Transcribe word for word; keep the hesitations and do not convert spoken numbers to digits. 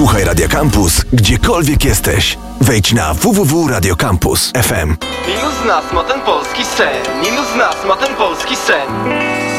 Słuchaj Radia Campus, gdziekolwiek jesteś. Wejdź na w w w kropka radio campus kropka f m. Ilu z nas ma ten polski sen? Ilu z nas ma ten polski sen?